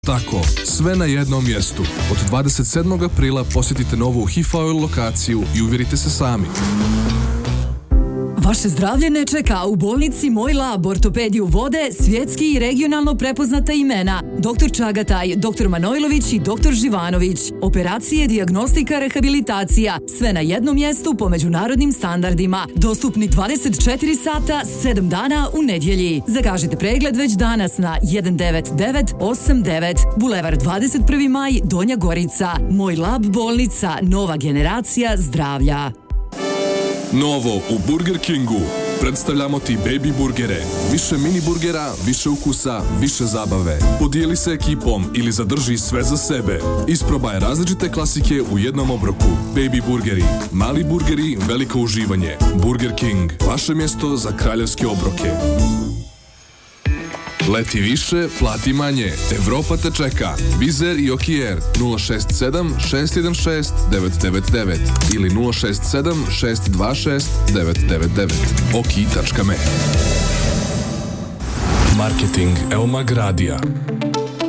Tako, sve na jednom mjestu. Od 27. aprila posjetite novu HIFA Oil lokaciju i uvjerite se sami. Vaše zdravlje ne čeka. U bolnici Moj lab ortopediju vode svjetski i regionalno prepoznata imena. Dr. Čagataj, dr. Manojlović i dr. Živanović. Operacije, dijagnostika, rehabilitacija. Sve na jednom mjestu po međunarodnim standardima. Dostupni 24 sata, 7 dana u nedjelji. Zakažite pregled već danas na 19989 Bulevar 21. maj, Donja Gorica. Moj lab bolnica, nova generacija zdravlja. Novo u Burger Kingu. Predstavljamo ti baby burgere. Više mini burgera, više ukusa, više zabave. Podijeli se ekipom ili zadrži sve za sebe. Isprobaj različite klasike u jednom obroku. Baby burgeri, mali burgeri, veliko uživanje. Burger King, vaše mjesto za kraljevske obroke. Leti više, plati manje. Evropa te čeka. Vizer i Okijer 067 616 999 ili 067 626 999. Oki.me. Marketing Elmag Radija.